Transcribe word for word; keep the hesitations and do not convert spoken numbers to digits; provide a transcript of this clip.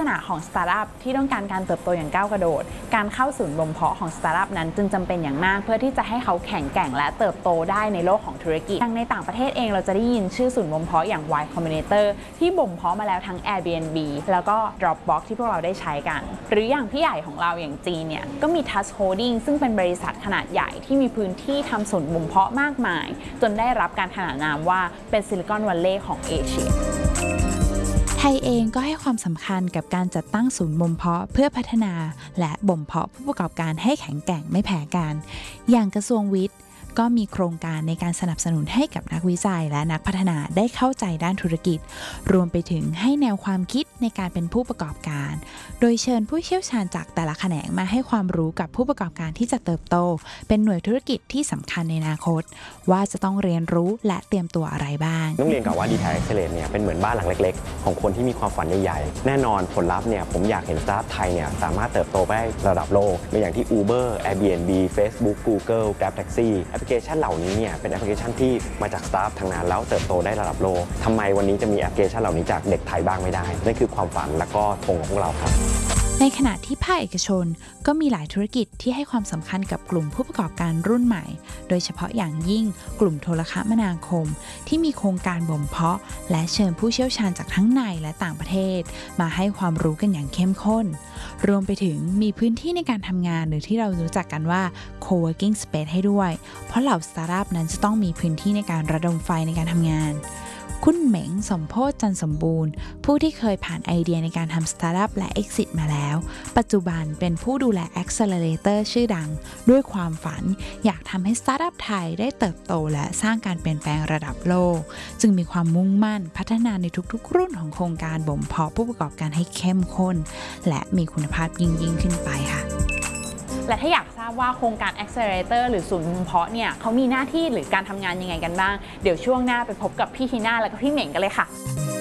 ณะของสตาร์ทอัพที่ต้องการการเติบโตอย่างก้าวกระโดดการเข้าศูนย์บ่มเพาะของสตาร์ทอัพนั้นจึงจำเป็นอย่างมากเพื่อที่จะให้เขาแข็งแกร่งและเติบโตได้ในโลกของธุรกิจอย่างในต่างประเทศเองเราจะได้ยินชื่อศูนย์บ่มเพาะอย่าง Y Combinator ที่บ่มเพาะมาแล้วทั้ง Airbnb แล้วก็ Dropbox ที่พวกเราได้ใช้กันหรืออย่างพี่ใหญ่ของเราอย่างจีนเนี่ยก็มี Touch Holding ซึ่งเป็นบริษัทขนาดใหญ่ที่มีพื้นที่ทำศูนย์บ่มเพาะมากมายจนได้รับการขนานนามว่าเป็นซิลิคอนวัลเลย์ของเอเชียไทยเองก็ให้ความสำคัญกับการจัดตั้งศูนย์บ่มเพาะเพื่อพัฒนาและบ่มเพาะผู้ประกอบการให้แข็งแกร่งไม่แพ้กันอย่างกระทรวงวิทย์ก็มีโครงการในการสนับสนุนให้กับนักวิจัยและนักพัฒนาได้เข้าใจด้านธุรกิจรวมไปถึงให้แนวความคิดในการเป็นผู้ประกอบการโดยเชิญผู้เชี่ยวชาญจากแต่ละแขนงมาให้ความรู้กับผู้ประกอบการที่จะเติบโตเป็นหน่วยธุรกิจที่สำคัญในอนาคตว่าจะต้องเรียนรู้และเตรียมตัวอะไรบ้างต้องเรียนกับว่า ดี แท็ก Excellence เนี่ยเป็นเหมือนบ้านหลังเล็กๆของคนที่มีความฝันใหญ่ๆแน่นอนผลลัพธ์เนี่ยผมอยากเห็นสตาร์ทอัพไทยเนี่ยสามารถเติบโตไประดับโลกในอย่างที่ Uber Airbnb Facebook Google Grab Taxi แอปพลิเคชันเหล่านี้เนี่ยเป็นแอปพลิเคชันที่มาจากสตาร์ทอัพทางนั้นแล้วเติบโตได้ระดับโลกทำไมวันนี้จะมีแอปพลิเคชันเหล่านี้จากเด็กไทยบ้างไม่ได้นั่นคือความฝันและก็ธงของพวกเราครับในขณะที่ภาคเอกชนก็มีหลายธุรกิจที่ให้ความสำคัญกับกลุ่มผู้ประกอบการรุ่นใหม่โดยเฉพาะอย่างยิ่งกลุ่มโทรคมนาคมที่มีโครงการบ่มเพาะและเชิญผู้เชี่ยวชาญจากทั้งในและต่างประเทศมาให้ความรู้กันอย่างเข้มข้นรวมไปถึงมีพื้นที่ในการทำงานหรือที่เรารู้จักกันว่า co-working space ให้ด้วยเพราะเหล่าสตาร์ทอัพนั้นจะต้องมีพื้นที่ในการระดมไฟในการทำงานคุณเหม็งสมโพธิ์จันสมบูรณ์ผู้ที่เคยผ่านไอเดียในการทำสตาร์ทอัพและ Exit มาแล้วปัจจุบันเป็นผู้ดูแล Accelerator ชื่อดังด้วยความฝันอยากทำให้สตาร์ทอัพไทยได้เติบโตและสร้างการเปลี่ยนแปลงระดับโลกจึงมีความมุ่งมั่นพัฒนาในทุกๆรุ่นของโครงการบ่มเพาะผู้ประกอบการให้เข้มข้นและมีคุณภาพยิ่งยิ่งขึ้นไปค่ะและถ้าอยากทราบว่าโครงการ Accelerator หรือศูนย์บ่มเพาะเนี่ยเขามีหน้าที่หรือการทำงานยังไงกันบ้างเดี๋ยวช่วงหน้าไปพบกับพี่ทีน่าและก็พี่เหม่งกันเลยค่ะ